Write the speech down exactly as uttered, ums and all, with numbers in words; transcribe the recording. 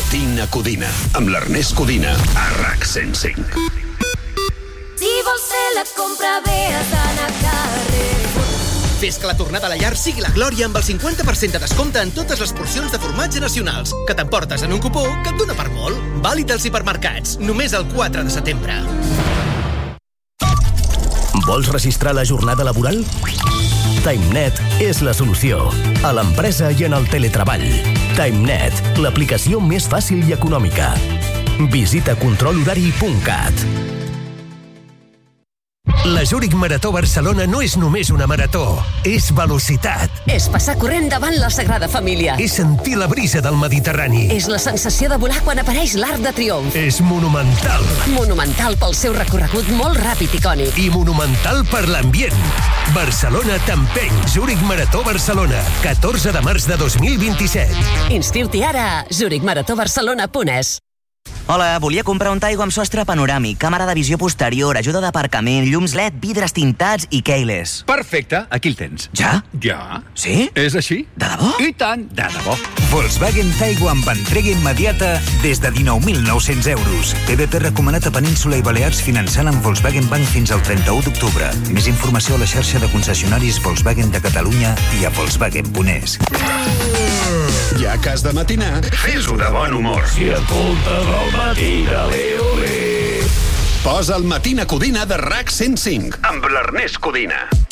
Matina Codina, amb l'Ernest Codina, a RAC cent cinc. Si vols fer la compra bé has d'anar a Carrefour. Fes que la tornada a la llar sigui la glòria amb el cinquanta per cent de descompte en totes les porcions de formatge nacionals, que t'emportes en un cupó que et dona per molt. Vàlid als hipermercats, només el quatre de setembre. Vols registrar la jornada laboral? TimeNet és la solució. A l'empresa i en el teletreball. TimeNet, l'aplicació més fàcil i econòmica. Visita control horari punt cat. La Zurich Marató Barcelona no és només una marató, és velocitat. És passar corrent davant la Sagrada Família. És sentir la brisa del Mediterrani. És la sensació de volar quan apareix l'Arc de Triomf. És monumental. Monumental pel seu recorregut molt ràpid i icònic. I monumental per l'ambient. Barcelona t'empeny. Zurich Marató Barcelona, catorze de març de dos mil vint-i-set. Inscriu-t'hi ara a zurich marató barcelona punt es. Hola, volia comprar un Taigo amb sostre panoràmic, càmera de visió posterior, ajuda d'aparcament, llums L E D, vidres tintats i keyless. Perfecte, aquí el tens. Ja? Ja. Sí? És així? De debò? I tant, de debò. Volkswagen Taigo amb entrega immediata des de dinou mil nou-cents euros. P B P recomanat a Península i Balears finançant amb Volkswagen Bank fins al trenta-u d'octubre. Més informació a la xarxa de concessionaris Volkswagen de Catalunya i a volkswagen punt es. Ja que has de matinar, fes-ho de bon humor. Si escoltes el matí de l'Eolé. Posa el Matina Codina de RAC cent cinc amb l'Ernest Codina.